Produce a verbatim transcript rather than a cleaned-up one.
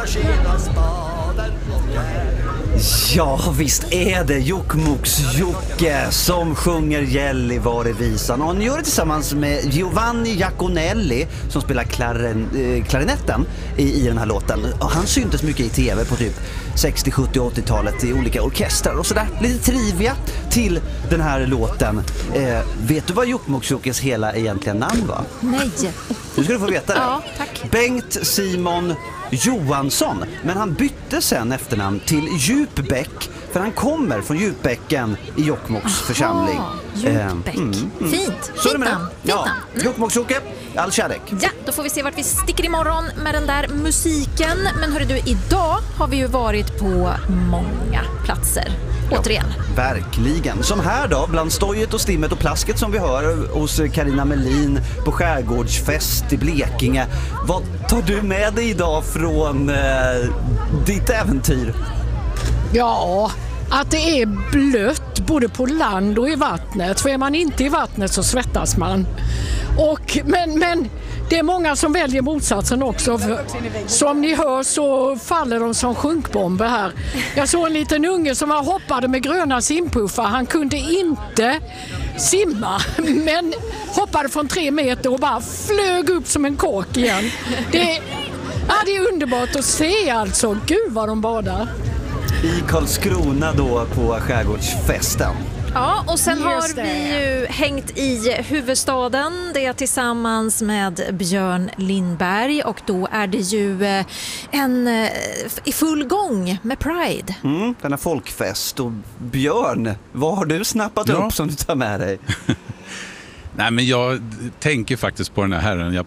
tjena tjena staden. Ja, visst är det Jokkmokks-Jocke som sjunger Gällivarevisan. Och han gör det tillsammans med Giovanni Giaconelli som spelar klaren, eh, klarinetten i, i den här låten. Och han syntes mycket i tv på typ sextio, sjuttio, åttio-talet i olika orkestrar och sådär. Lite trivia till den här låten. Eh, vet du vad Jokkmokks-Jockes hela egentligen namn var? Nej. Nu ska du få veta det. Ja, tack. Bengt Simon Johansson. Men han bytte sen efternamn till Djupbäck. För han kommer från Djupbäcken i Jokkmokks församling. Djupbäck. Eh, mm, mm. Fint. Så är det Fint med det. namn. Fint Ja. namn. Mm. Jokkmokks-Jocke, all kärlek. Ja, då får vi se vart vi sticker imorgon med den där musiken. Men hörru du, idag har vi ju varit på många platser. Återigen. Ja, verkligen. Som här då, bland stojet och stimmet och plasket som vi hör hos Carina Melin på Skärgårdsfest i Blekinge. Vad tar du med dig idag från eh, ditt äventyr? Ja, att det är blött både på land och i vattnet. För är man inte i vattnet så svettas man. Och, men, men det är många som väljer motsatsen också. För, som ni hör så faller de som sjunkbomber här. Jag såg en liten unge som hoppade med gröna simpuffar. Han kunde inte simma, men hoppade från tre meter och bara flög upp som en kåk igen. Det, ja, det är underbart att se alltså. Gud vad de badar. I Karlskrona då på Skärgårdsfesten. Ja, och sen Just har det. vi ju hängt i huvudstaden. Det är tillsammans med Björn Lindberg och då är det ju eh, en eh, i full gång med Pride. Mm, denna folkfest. Och Björn, vad har du snappat Ja. upp som du tar med dig? Nej, men jag tänker faktiskt på den här herren jag